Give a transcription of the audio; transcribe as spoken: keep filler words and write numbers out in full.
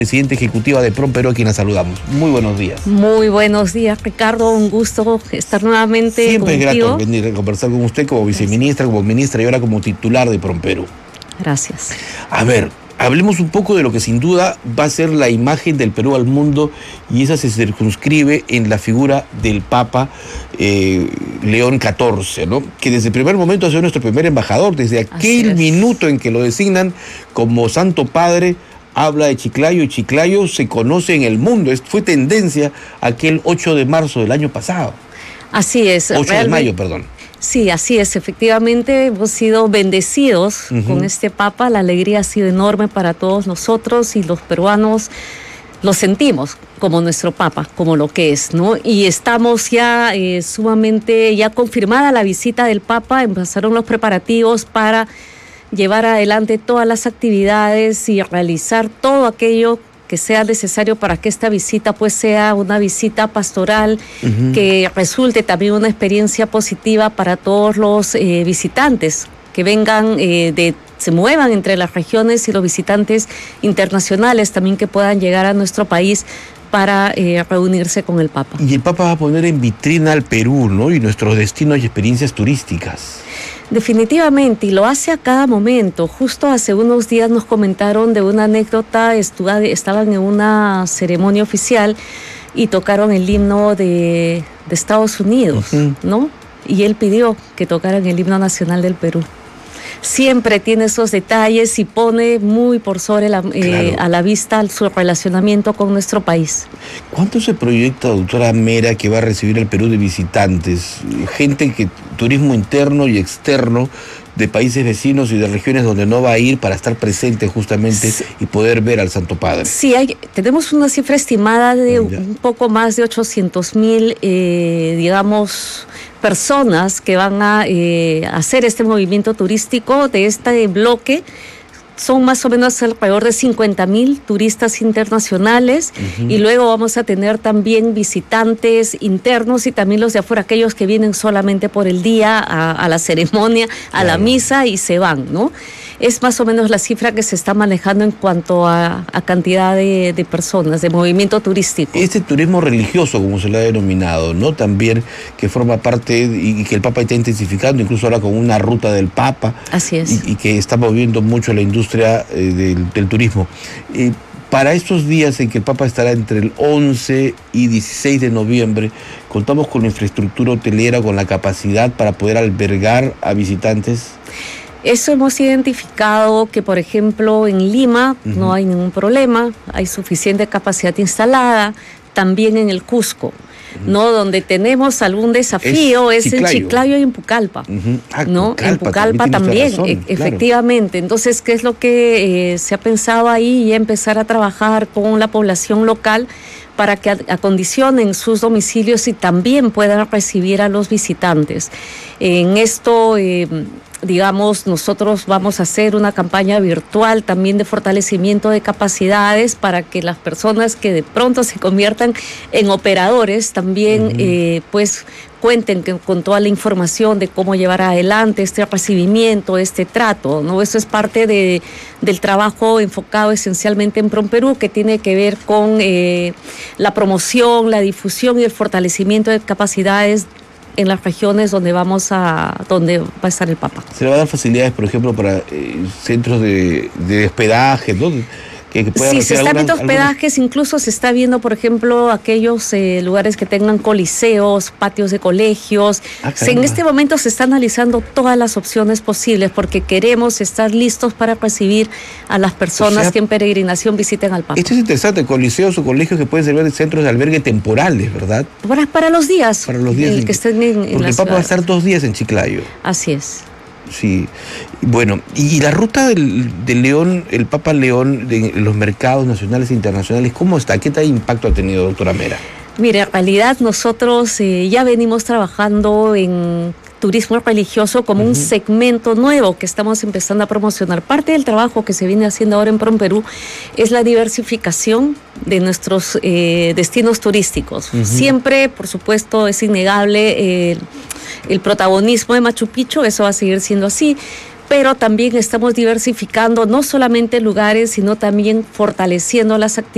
Presidenta ejecutiva de PROMPERÚ, a quien la saludamos. Muy buenos días. Muy buenos días, Ricardo. Un gusto estar nuevamente Siempre contigo. es grato venir a conversar con usted como viceministra, como ministra y ahora como titular de PROMPERÚ. Gracias. A ver, hablemos un poco de lo que sin duda va a ser la imagen del Perú al mundo, y esa se circunscribe en la figura del Papa eh, León catorce, ¿no? Que desde el primer momento ha sido nuestro primer embajador, desde aquel minuto en que lo designan como Santo Padre. Habla de Chiclayo y Chiclayo se conoce en el mundo. Fue tendencia aquel ocho de marzo del año pasado. Así es. ocho de mayo, perdón. Sí, así es. Efectivamente, hemos sido bendecidos uh-huh. con este Papa. La alegría ha sido enorme para todos nosotros y los peruanos lo sentimos como nuestro Papa, como lo que es, ¿no? Y estamos ya eh, sumamente, ya confirmada la visita del Papa. Empezaron los preparativos para llevar adelante todas las actividades y realizar todo aquello que sea necesario para que esta visita pues sea una visita pastoral, uh-huh. que resulte también una experiencia positiva para todos los eh, visitantes que vengan, eh, de, se muevan entre las regiones, y los visitantes internacionales también que puedan llegar a nuestro país para eh, reunirse con el Papa. Y el Papa va a poner en vitrina al Perú, ¿no? Y nuestros destinos y experiencias turísticas. Definitivamente, y lo hace a cada momento. Justo hace unos días nos comentaron de una anécdota. Estaban en una ceremonia oficial y tocaron el himno de, de Estados Unidos, uh-huh. ¿no? Y él pidió que tocaran el himno nacional del Perú. Siempre tiene esos detalles y pone muy por sobre la, claro. eh, a la vista su relacionamiento con nuestro país. ¿Cuánto se proyecta, doctora Mera, que va a recibir el Perú de visitantes? Gente que, turismo interno y externo, de países vecinos y de regiones donde no va a ir, para estar presente justamente sí. y poder ver al Santo Padre. Sí, hay, tenemos una cifra estimada de ya. un poco más de ochocientos mil, eh, digamos, personas que van a eh, hacer este movimiento turístico de este bloque. Son más o menos alrededor de cincuenta mil turistas internacionales, uh-huh. y luego vamos a tener también visitantes internos y también los de afuera, aquellos que vienen solamente por el día a, a la ceremonia, a claro. la misa y se van, ¿no? Es más o menos la cifra que se está manejando en cuanto a, a cantidad de, de personas, de movimiento turístico. Este turismo religioso, como se le ha denominado, ¿no? También que forma parte y que el Papa está intensificando, incluso ahora con una ruta del Papa. Así es. Y, y que está moviendo mucho la industria eh, del, del turismo. Eh, para estos días en que el Papa estará entre el once y dieciséis de noviembre, ¿contamos con la infraestructura hotelera, con la capacidad para poder albergar a visitantes? Eso hemos identificado que, por ejemplo, en Lima uh-huh. no hay ningún problema, hay suficiente capacidad instalada, también en el Cusco, uh-huh. ¿no? Donde tenemos algún desafío es, es en Chiclayo y en Pucallpa, uh-huh. ah, ¿no? Pucallpa, en Pucallpa también, razón, e- efectivamente. Claro. Entonces, ¿qué es lo que eh, se ha pensado ahí? Y empezar a trabajar con la población local para que acondicionen sus domicilios y también puedan recibir a los visitantes. En esto, eh, digamos, nosotros vamos a hacer una campaña virtual también de fortalecimiento de capacidades para que las personas que de pronto se conviertan en operadores también, uh-huh. eh, pues, cuenten que, con toda la información de cómo llevar adelante este recibimiento, este trato, ¿no? Eso es parte de, del trabajo enfocado esencialmente en PROMPERÚ, que tiene que ver con eh, la promoción, la difusión y el fortalecimiento de capacidades en las regiones donde vamos a donde va a estar el Papa. Se le va a dar facilidades, por ejemplo, para eh, centros de, de hospedaje, ¿no? Que, que sí, se están viendo hospedajes, algunas... incluso se está viendo, por ejemplo, aquellos eh, lugares que tengan coliseos, patios de colegios. Ah, se, en este momento se está analizando todas las opciones posibles porque queremos estar listos para recibir a las personas, o sea, que en peregrinación visiten al Papa. Esto es interesante, coliseos o colegios que pueden servir de centros de albergue temporales, ¿verdad? Para, para los días. Para los días. El en, que estén en, porque en la el Papa ciudad. va a estar dos días en Chiclayo. Así es. Sí, bueno, y la ruta del, del León, el Papa León, de los mercados nacionales e internacionales, ¿cómo está? ¿Qué tal impacto ha tenido, doctora Mera? Mire, en realidad nosotros eh, ya venimos trabajando en turismo religioso como uh-huh. un segmento nuevo que estamos empezando a promocionar. Parte del trabajo que se viene haciendo ahora en PROMPERÚ es la diversificación de nuestros eh, destinos turísticos. Uh-huh. Siempre, por supuesto, es innegable eh, el protagonismo de Machu Picchu, eso va a seguir siendo así, pero también estamos diversificando no solamente lugares, sino también fortaleciendo las actividades